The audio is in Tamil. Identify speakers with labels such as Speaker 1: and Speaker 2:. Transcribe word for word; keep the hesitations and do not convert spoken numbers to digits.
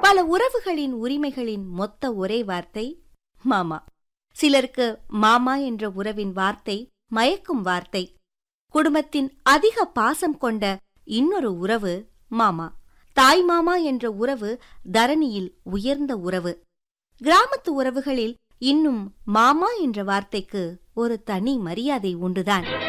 Speaker 1: பல உறவுகளின் உரிமைகளின் மொத்த ஒரே வார்த்தை மாமா. சிலருக்கு மாமா என்ற உறவின் வார்த்தை மயக்கும் வார்த்தை. குடும்பத்தின் அதிக பாசம் கொண்ட இன்னொரு உறவு மாமா. தாய் மாமா என்ற உறவு தரணியில் உயர்ந்த உறவு. கிராமத்து உறவுகளில் இன்னும் மாமா என்ற வார்த்தைக்கு ஒரு தனி மரியாதை உண்டுதான்.